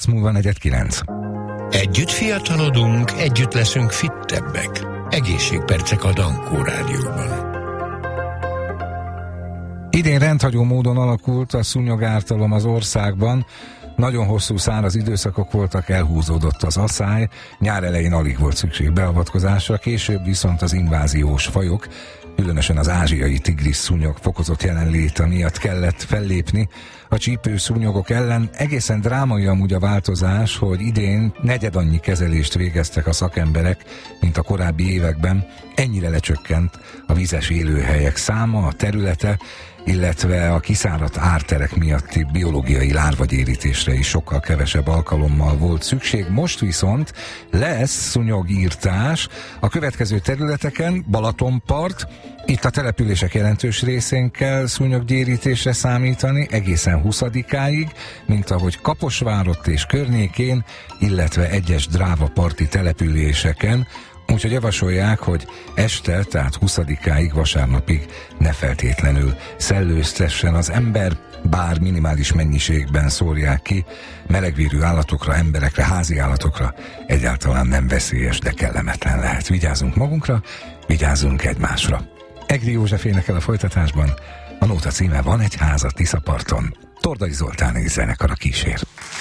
perc múlva 8:45. Együtt fiatalodunk, együtt leszünk fittebbek. Egészségpercek a Dankó Rádióban. Idén rendhagyó módon alakult a szúnyogártalom az országban. Nagyon hosszú száraz időszakok voltak, elhúzódott az aszály, nyár elején alig volt szükség beavatkozásra, később viszont az inváziós fajok, különösen az ázsiai tigris szúnyog fokozott jelenléte miatt kellett fellépni a csípőszúnyogok ellen. Egészen drámai amúgy a változás, hogy idén negyed annyi kezelést végeztek a szakemberek, mint a korábbi években. Ennyire lecsökkent a vízes élőhelyek száma, a területe, illetve a kiszáradt árterek miatti biológiai lárvagyérítésre is sokkal kevesebb alkalommal volt szükség. Most viszont lesz szúnyogírtás a következő területeken: Balatonpart, itt a települések jelentős részén kell szúnyoggyérítésre számítani egészen 20-áig, mint ahogy Kaposvárott és környékén, illetve egyes drávaparti településeken. Úgyhogy javasolják, hogy este, tehát 20-áig, vasárnapig ne feltétlenül szellőztessen az ember, bár minimális mennyiségben szórják ki, melegvérű állatokra, emberekre, házi állatokra egyáltalán nem veszélyes, de kellemetlen lehet. Vigyázzunk magunkra, vigyázzunk egymásra. Egri József énekel a folytatásban, a nóta címe Van egy ház a Tiszaparton. Tordai Zoltán és zenekara kísér.